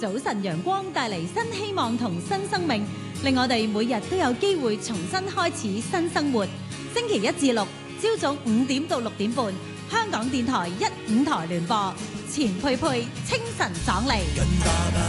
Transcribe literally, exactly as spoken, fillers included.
早晨陽光帶嚟新希望同新生命，令我哋每日都有機會重新開始新生活。星期一至六朝早五點到六點半，香港電台一五台聯播，錢佩佩清晨爽利。